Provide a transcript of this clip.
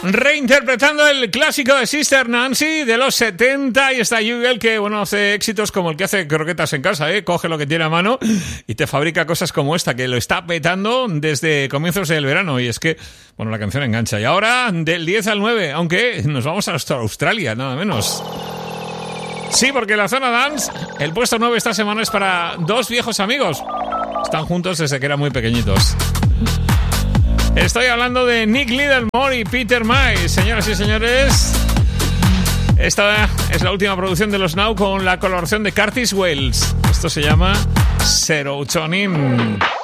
Reinterpretando el clásico de Sister Nancy de los 70, y está Jugel, que bueno, hace éxitos como el que hace croquetas en casa, coge lo que tiene a mano y te fabrica cosas como esta, que lo está petando desde comienzos del verano. Y es que, bueno, la canción engancha. Y ahora del 10 al 9, aunque nos vamos hasta Australia, nada menos. Sí, porque la zona dance, el puesto 9 esta semana es para dos viejos amigos. Están juntos desde que eran muy pequeñitos. Estoy hablando de Nick Littlemore y Peter Mize. Señoras y señores, esta es la última producción de los Now con la colaboración de Curtis Wells. Esto se llama Serotonin.